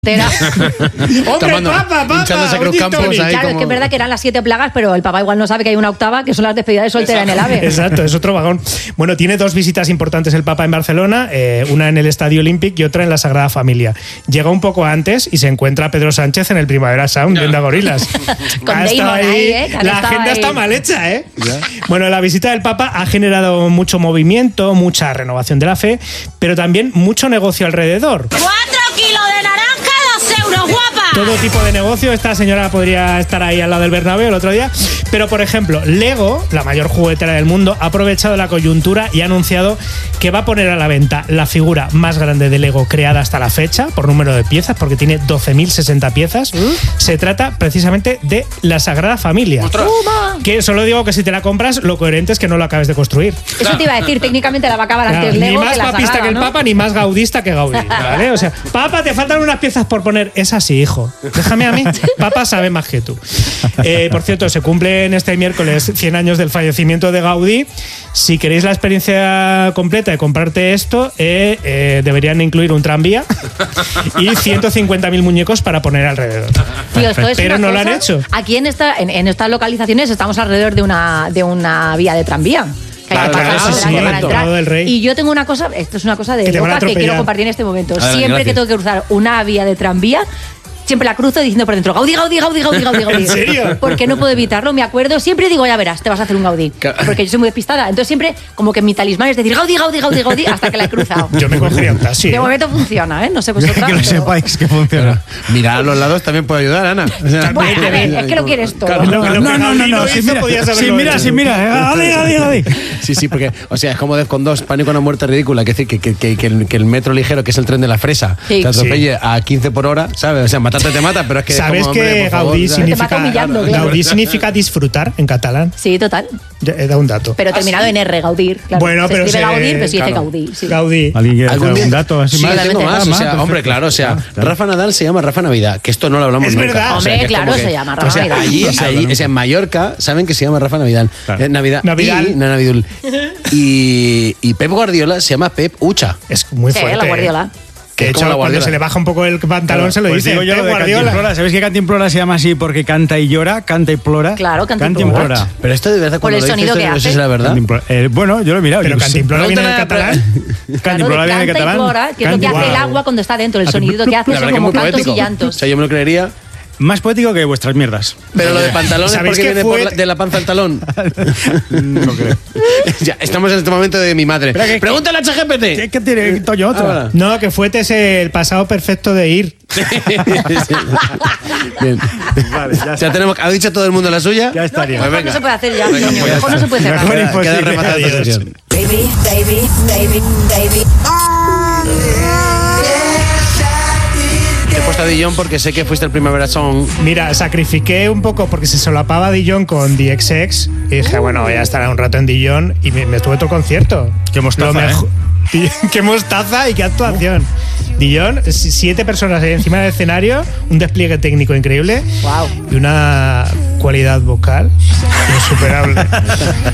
¡Hombre, papa! Hinchándose a Cruz Campos ahí. Claro, Como... es que es verdad que eran las 7 plagas, pero el papá igual no sabe que hay una octava, que son las despedidas de soltera en el AVE. Exacto, es otro vagón. Bueno, tiene 2 visitas importantes el Papa en Barcelona, una en el Estadio Olímpic y otra en la Sagrada Familia. Llega un poco antes y se encuentra a Pedro Sánchez en el Primavera Sound viendo a gorilas. Con Damon ahí, La agenda está mal hecha, ¿eh? Ya. Bueno, la visita del Papa ha generado mucho movimiento, mucha renovación de la fe, pero también mucho negocio alrededor. 4 kilos de naranja, 2 euros, guapa. Todo tipo de negocio. Esta señora podría estar ahí al lado del Bernabéu el otro día. Pero, por ejemplo, Lego, la mayor juguetera del mundo, ha aprovechado la coyuntura y ha anunciado que va a poner a la venta la figura más grande de Lego creada hasta la fecha, por número de piezas, porque tiene 12.060 piezas. Se trata precisamente de la Sagrada Familia. Que solo digo que si te la compras, lo coherente es que no lo acabes de construir. Eso te iba a decir, técnicamente la va a acabar Claro, antes Lego ni más que la papista Sagrada, que el ¿no? Papa, ni más gaudista que Gaudí, ¿vale? O sea, Papa, te faltan unas piezas por poner. Es así, hijo. Déjame a mí. Papa sabe más que tú. Por cierto, se cumplen este miércoles 100 años del fallecimiento de Gaudí. Si queréis la experiencia completa de comprarte esto, deberían incluir un tranvía y 150.000 muñecos para poner alrededor. Tío, esto es Pero una no lo han cosa. hecho. Aquí en estas localizaciones estamos alrededor de una vía de tranvía. Que hay que Claro, pasar sí, por delante sí, para el entrar. Torrado del Rey. Y yo tengo una cosa, esto es una cosa de Que te van a loca que atropellar. quiero compartir en este momento. Adelante, Siempre gracias. que tengo que cruzar una vía de tranvía, siempre la cruzo diciendo por dentro Gaudí, Gaudí, Gaudí, Gaudí, Gaudí, Gaudí. ¿En serio? Porque no puedo evitarlo, me acuerdo, siempre digo, ya verás, te vas a hacer un Gaudí. Porque yo soy muy despistada. Entonces siempre como que mi talismán es decir Gaudí, Gaudí, Gaudí, Gaudí hasta que la he cruzado. Yo me cogería un taxi. De momento funciona, ¿eh? No sé vosotras. Que lo pero- sepáis que funciona. Mirar a los lados también puede ayudar, Ana. O sea, Bueno, a ver, es que lo quieres todo. Claro, Lo que No, Gaudí no hizo, podías haberlo hecho. sin mira. Gaudí. Sí, porque, o sea, es como Defcon 2, pánico a una muerte ridícula, que es decir, que el metro ligero, que es el tren de la fresa, Sí. te atropelle a 15 por hora, ¿sabes? O sea, matarte te mata, pero es que... ¿Sabes como, que hombre, por favor, Gaudí ¿sabes? Te mata humillando, claro. Gaudí significa disfrutar en catalán? Sí, total. Ya he dado un dato. Pero terminado en R, Gaudir. Claro. Bueno, se pero escribe se- Gaudir, pero sí dice claro. Gaudí. Sí. Gaudí. ¿Alguien quiere hacer ¿Algún día? algún dato así Sí, más? tengo más. O sea, perfecto. hombre, claro, o sea, Rafa Nadal se llama Rafa Navidad, que esto no lo hablamos Es nunca. verdad. O sea, Hombre, que es claro, como que- se llama Rafa O sea, Navidad. allí, No se habla o nunca. sea, en Mallorca saben que se llama Rafa Navidad. Claro. Navidad. Navidad. Y, no, Navidul. Y Pep Guardiola se llama Pep Ucha. Es muy Sí, fuerte. la Guardiola. Que de Es como hecho, la cuando Guardiola. se le baja un poco el pantalón, Claro, se lo pues dice. digo yo Pep lo de Guardiola. Cantimplora. ¿Sabéis que Cantimplora se llama así porque canta y llora? Canta y plora. Claro, Cantimplora. Pero esto de verdad, Por cuando el lo sonido dices, que no sé hace. si es la verdad. Cantimplora. Bueno, yo lo he mirado. Pero yo sí. Cantimplora viene del Pregúntale a- catalán. Cantimplora viene de Canta y catalán. plora, que es lo que hace el Wow. agua cuando está dentro. El sonidito que hace La son verdad que es como muy cantos poético. y llantos. O sea, yo me lo creería. Más poético que vuestras mierdas. Pero lo de pantalón es ¿Sabéis porque que viene fue- de la panza al talón. No creo. Ya, estamos en este momento de mi madre. Pero que- Pregúntale a ChatGPT. ¿Qué tiene Toño otra? Ahora. No, que fue el pasado perfecto de ir. Bien. Vale, ya Ya está. tenemos, ¿ha dicho todo el mundo la suya? Ya estaría. Pues Mejor venga. no se puede hacer ya, Venga, Toño. pues ya Mejor no está. se puede cerrar. Mejor Queda imposible. rematada esta Adiós. sesión. Baby, baby, baby, baby. Te he puesto a Dijon porque sé que fuiste el Primavera Song. Mira, sacrifiqué un poco porque se solapaba Dijon con The XX y dije, bueno, voy a estar un rato en Dijon y me estuve todo el concierto. Qué mostaza, Lo mejor- Qué mostaza y qué actuación. Dijon, 7 personas ahí encima del escenario, un despliegue técnico increíble Guau. y una cualidad vocal insuperable.